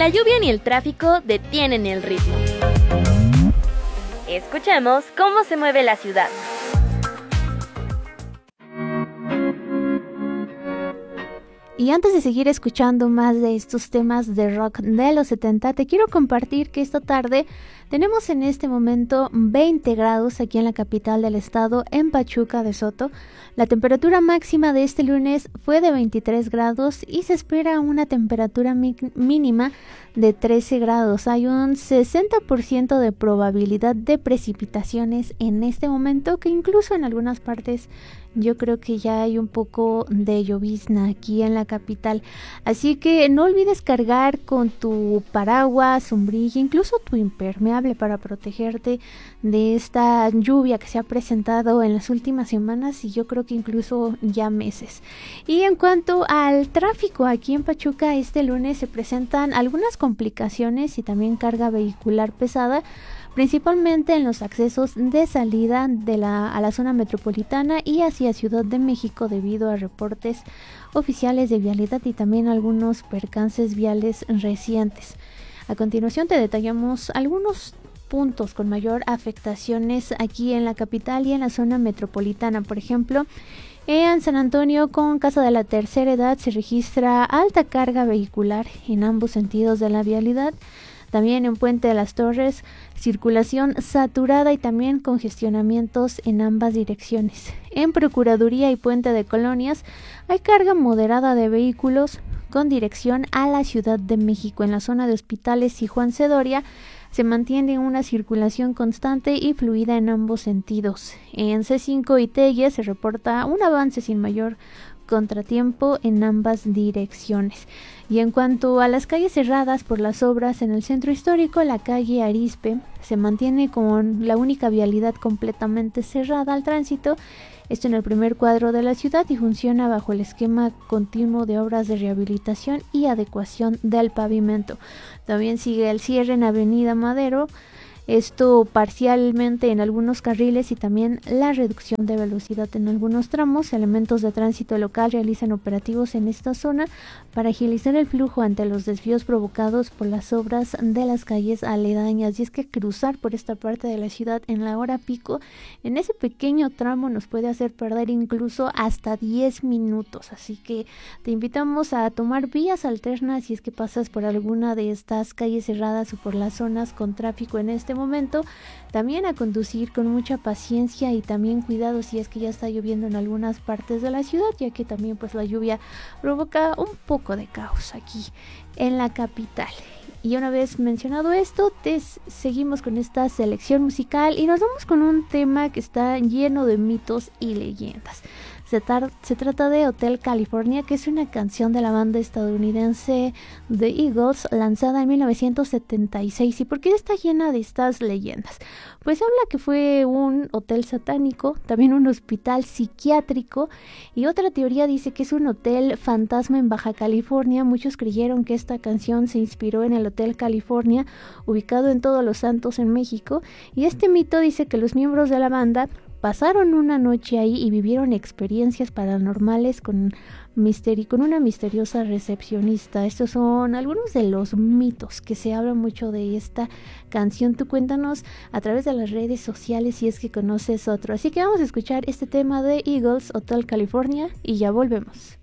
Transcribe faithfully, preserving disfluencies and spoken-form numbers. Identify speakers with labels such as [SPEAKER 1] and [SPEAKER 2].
[SPEAKER 1] la lluvia ni el tráfico detienen el ritmo. Escuchemos cómo se mueve la ciudad.
[SPEAKER 2] Y antes de seguir escuchando más de estos temas de rock de los setenta, te quiero compartir que esta tarde tenemos en este momento veinte grados aquí en la capital del estado, en Pachuca de Soto. La temperatura máxima de este lunes fue de veintitrés grados y se espera una temperatura mi- mínima de trece grados. Hay un sesenta por ciento de probabilidad de precipitaciones en este momento, que incluso en algunas partes yo creo que ya hay un poco de llovizna aquí en la capital. Así que no olvides cargar con tu paraguas, sombrilla, incluso tu impermeable para protegerte de esta lluvia que se ha presentado en las últimas semanas y yo creo que incluso ya meses. Y en cuanto al tráfico, aquí en Pachuca este lunes se presentan algunas complicaciones y también carga vehicular pesada, principalmente en los accesos de salida de la, a la zona metropolitana y hacia Ciudad de México debido a reportes oficiales de vialidad y también algunos percances viales recientes. A continuación te detallamos algunos puntos con mayor afectaciones aquí en la capital y en la zona metropolitana. Por ejemplo, en San Antonio con Casa de la Tercera Edad se registra alta carga vehicular en ambos sentidos de la vialidad. También en Puente de las Torres, circulación saturada y también congestionamientos en ambas direcciones. En Procuraduría y Puente de Colonias hay carga moderada de vehículos con dirección a la Ciudad de México. En la zona de Hospitales y Juan Cedoria se mantiene una circulación constante y fluida en ambos sentidos. En C cinco y Telles se reporta un avance sin mayor contratiempo en ambas direcciones. Y en cuanto a las calles cerradas por las obras en el centro histórico, la calle Arizpe se mantiene con la única vialidad completamente cerrada al tránsito, esto en el primer cuadro de la ciudad, y funciona bajo el esquema continuo de obras de rehabilitación y adecuación del pavimento. También sigue el cierre en Avenida Madero, esto parcialmente en algunos carriles y también la reducción de velocidad en algunos tramos. Elementos de tránsito local realizan operativos en esta zona para agilizar el flujo ante los desvíos provocados por las obras de las calles aledañas. Y es que cruzar por esta parte de la ciudad en la hora pico, en ese pequeño tramo, nos puede hacer perder incluso hasta diez minutos. Así que te invitamos a tomar vías alternas si es que pasas por alguna de estas calles cerradas o por las zonas con tráfico en este momento. También a conducir con mucha paciencia y también cuidado si es que ya está lloviendo en algunas partes de la ciudad, ya que también pues la lluvia provoca un poco de caos aquí en la capital. Y una vez mencionado esto, te seguimos con esta selección musical y nos vamos con un tema que está lleno de mitos y leyendas. Se, tar- se trata de Hotel California, que es una canción de la banda estadounidense The Eagles, lanzada en mil novecientos setenta y seis. ¿Y por qué está llena de estas leyendas? Pues habla que fue un hotel satánico, también un hospital psiquiátrico, y otra teoría dice que es un hotel fantasma en Baja California. Muchos creyeron que esta canción se inspiró en el Hotel California, ubicado en Todos los Santos en México, y este mito dice que los miembros de la banda pasaron una noche ahí y vivieron experiencias paranormales con, misteri- con una misteriosa recepcionista. Estos son algunos de los mitos que se habla mucho de esta canción. Tú cuéntanos a través de las redes sociales si es que conoces otro. Así que vamos a escuchar este tema de Eagles, Hotel California, y ya volvemos.